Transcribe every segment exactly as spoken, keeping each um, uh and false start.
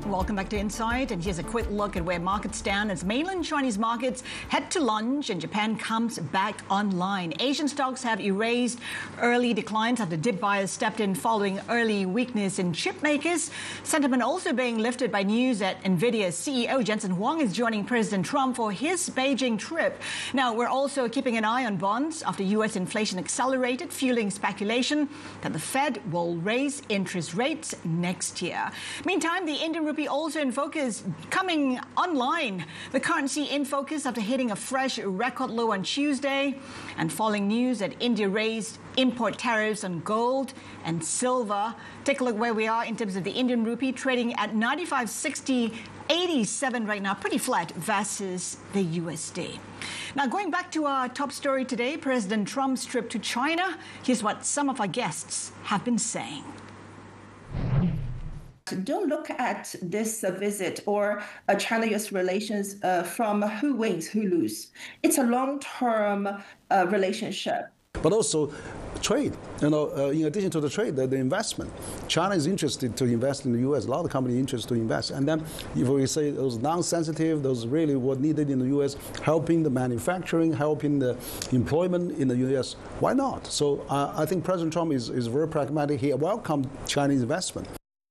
Welcome back to Insight, and here's a quick look at where markets stand as mainland Chinese markets head to lunch and Japan comes back online. Asian stocks have erased early declines after dip buyers stepped in following early weakness in chip makers. Sentiment also being lifted by news that NVIDIA C E O Jensen Huang is joining President Trump for his Beijing trip. Now, we're also keeping an eye on bonds after U S inflation accelerated, fueling speculation that the Fed will raise interest rates next year. Meantime, the Indian rupee also in focus, coming online. The currency in focus after hitting a fresh record low on Tuesday and following news that India raised import tariffs on gold and silver. Take a look where we are in terms of the Indian rupee, trading at ninety-five sixty eighty-seven right now, pretty flat versus the U S D. Now, going back to our top story today, President Trump's trip to China. Here's what some of our guests have been saying. Don't look at this uh, visit or uh, China-U S relations uh, from who wins, who loses. It's a long-term uh, relationship. But also trade, you know, uh, in addition to the trade, the, the investment. China is interested to invest in the U S. A lot of companies interested to invest. And then if we say those non-sensitive, those really what needed in the U S, helping the manufacturing, helping the employment in the U S, why not? So uh, I think President Trump is, is very pragmatic. He welcomed Chinese investment.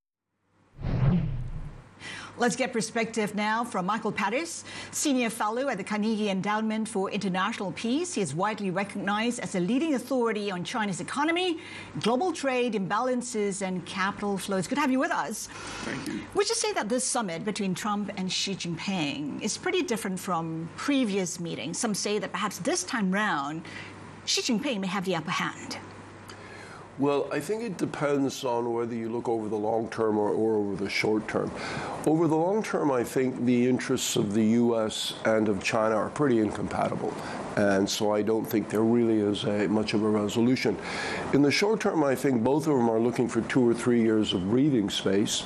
Let's get perspective now from Michael Pattis, Senior Fellow at the Carnegie Endowment for International Peace. He is widely recognized as a leading authority on China's economy, global trade, imbalances, and capital flows. Good to have you with us. Thank you. Would you say that this summit between Trump and Xi Jinping is pretty different from previous meetings? Some say that perhaps this time round, Xi Jinping may have the upper hand. Well, I think it depends on whether you look over the long term or, or over the short term. Over the long term, I think the interests of the U S and of China are pretty incompatible. And so I don't think there really is a, much of a resolution. In the short term, I think both of them are looking for two or three years of breathing space,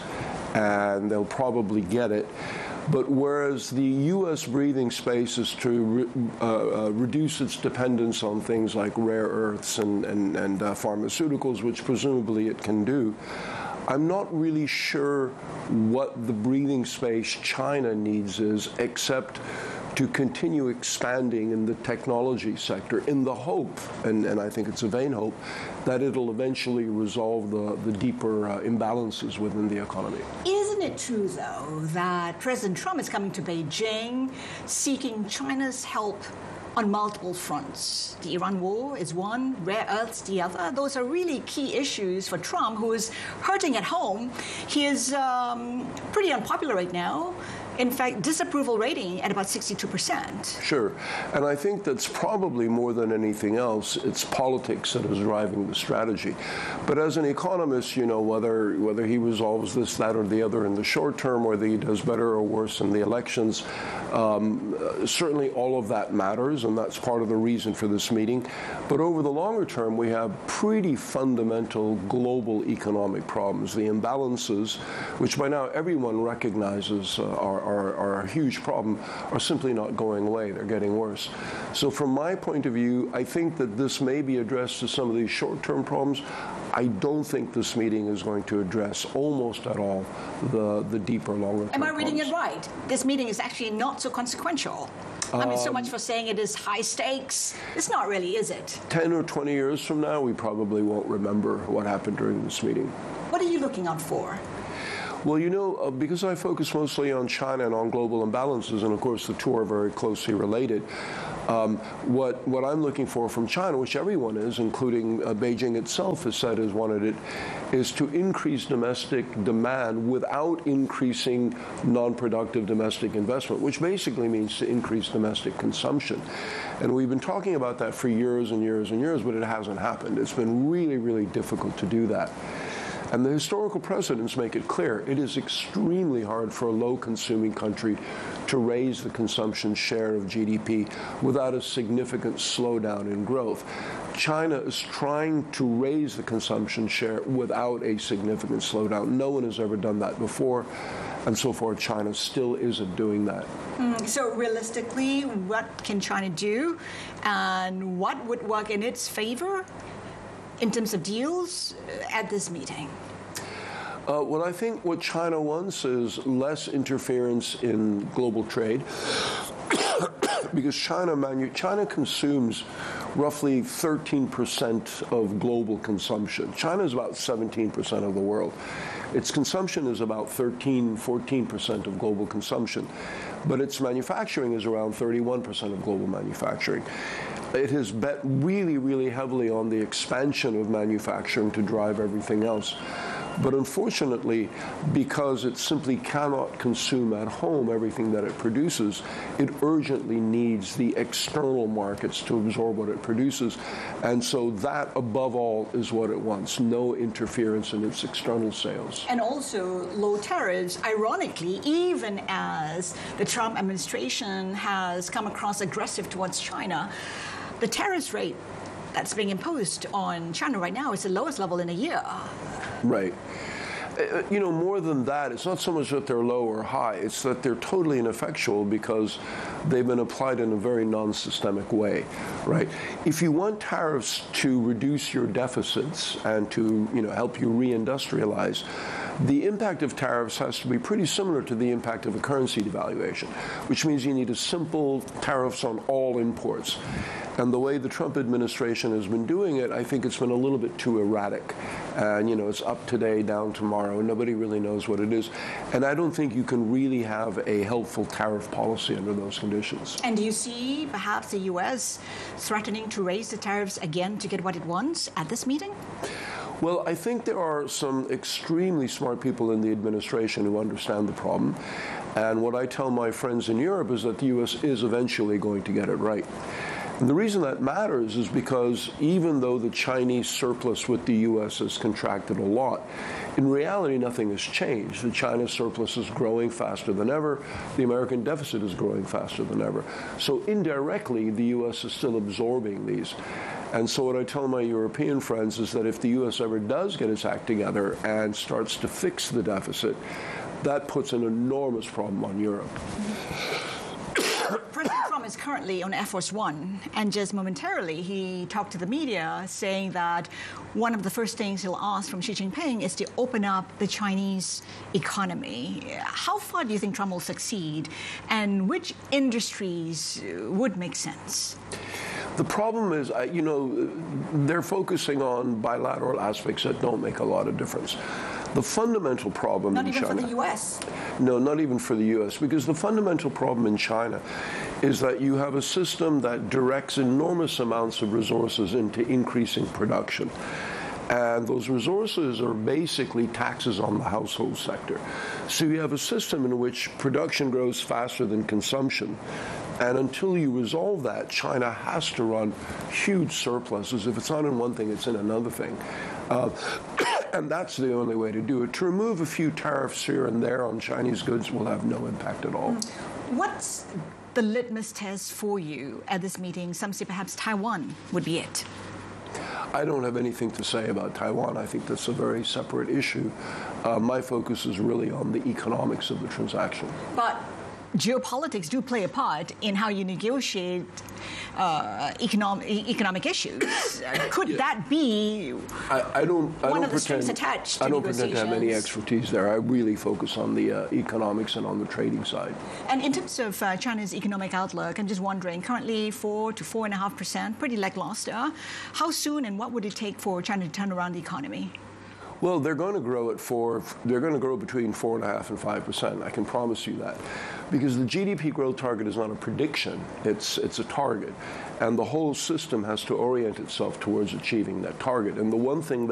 and they'll probably get it. But whereas the U S breathing space is to re, uh, uh, reduce its dependence on things like rare earths and, and, and uh, pharmaceuticals, which presumably it can do, I'm not really sure what the breathing space China needs is, except to continue expanding in the technology sector in the hope, and, and I think it's a vain hope, that it'll eventually resolve the, the deeper uh, imbalances within the economy. Isn't it true, though, that President Trump is coming to Beijing seeking China's help on multiple fronts? The Iran war is one, rare earths the other. Those are really key issues for Trump, who is hurting at home. He is um, pretty unpopular right now. In fact, disapproval rating at about sixty-two percent. Sure. And I think that's probably more than anything else, it's politics that is driving the strategy. But as an economist, you know, whether whether he resolves this, that, or the other in the short term, whether he does better or worse in the elections, um, uh, certainly all of that matters, and that's part of the reason for this meeting. But over the longer term, we have pretty fundamental global economic problems. The imbalances, which by now everyone recognizes uh, are Are, are a huge problem, are simply not going away. They're getting worse. So from my point of view, I think that this may be addressed to some of these short-term problems. I don't think this meeting is going to address almost at all the, the deeper, longer-term Am I reading problems. it right? This meeting is actually not so consequential. I mean, so much for saying it is high stakes. It's not really, is it? ten or twenty years from now, we probably won't remember what happened during this meeting. What are you looking out for? Well, you know, uh, because I focus mostly on China and on global imbalances, and of course the two are very closely related, um, what, what I'm looking for from China, which everyone is, including uh, Beijing itself has said has wanted it, is to increase domestic demand without increasing non-productive domestic investment, which basically means to increase domestic consumption. And we've been talking about that for years and years and years, but it hasn't happened. It's been really, really difficult to do that. And the historical precedents make it clear it is extremely hard for a low-consuming country to raise the consumption share of G D P without a significant slowdown in growth. China is trying to raise the consumption share without a significant slowdown. No one has ever done that before, and so far China still isn't doing that. Mm, so realistically, what can China do, and what would work in its favor in terms of deals at this meeting? Uh, well, I think what China wants is less interference in global trade, because China manu- China consumes roughly thirteen percent of global consumption. China is about seventeen percent of the world. Its consumption is about thirteen, fourteen percent of global consumption, but its manufacturing is around thirty-one percent of global manufacturing. It has bet really, really heavily on the expansion of manufacturing to drive everything else. But unfortunately, because it simply cannot consume at home everything that it produces, it urgently needs the external markets to absorb what it produces. And so that, above all, is what it wants, no interference in its external sales. And also low tariffs, ironically, even as the Trump administration has come across aggressive towards China, the tariffs rate that's being imposed on China right now is the lowest level in a year. Right. Uh, you know, more than that, it's not so much that they're low or high, it's that they're totally ineffectual because they've been applied in a very non-systemic way, right? If you want tariffs to reduce your deficits and to, you know, help you reindustrialize, the impact of tariffs has to be pretty similar to the impact of a currency devaluation, which means you need a simple tariffs on all imports. And the way the Trump administration has been doing it, I think it's been a little bit too erratic. And, you know, it's up today, down tomorrow, and nobody really knows what it is. And I don't think you can really have a helpful tariff policy under those conditions. And do you see perhaps the U S threatening to raise the tariffs again to get what it wants at this meeting? Well, I think there are some extremely smart people in the administration who understand the problem. And what I tell my friends in Europe is that the U S is eventually going to get it right. And the reason that matters is because even though the Chinese surplus with the U S has contracted a lot, in reality nothing has changed. The China surplus is growing faster than ever. The American deficit is growing faster than ever. So indirectly, the U S is still absorbing these. And so what I tell my European friends is that if the U S ever does get its act together and starts to fix the deficit, that puts an enormous problem on Europe. President Trump is currently on Air Force One, and just momentarily he talked to the media saying that one of the first things he'll ask from Xi Jinping is to open up the Chinese economy. How far do you think Trump will succeed, and which industries would make sense? The problem is, you know, they're focusing on bilateral aspects that don't make a lot of difference. The fundamental problem Not in China... Not even for the U S? No, not even for the U S, because the fundamental problem in China is that you have a system that directs enormous amounts of resources into increasing production. And those resources are basically taxes on the household sector. So you have a system in which production grows faster than consumption. And until you resolve that, China has to run huge surpluses. If it's not in one thing, it's in another thing. Uh, and that's the only way to do it. To remove a few tariffs here and there on Chinese goods will have no impact at all. What's the litmus test for you at this meeting? Some say perhaps Taiwan would be it. I don't have anything to say about Taiwan. I think that's a very separate issue. Uh, my focus is really on the economics of the transaction. But geopolitics do play a part in how you negotiate uh, economic economic issues. Uh, could yeah. that be I, I don't, I one don't of the strings pretend, attached to I don't pretend to have any negotiations? expertise there. I really focus on the uh, economics and on the trading side. And in terms of uh, China's economic outlook, I'm just wondering, currently four to four and a half percent, pretty lackluster. How soon and what would it take for China to turn around the economy? Well, they're going to grow at four. They're going to grow between four and a half and five percent. I can promise you that, because the G D P growth target is not a prediction; it's it's a target, and the whole system has to orient itself towards achieving that target. And the one thing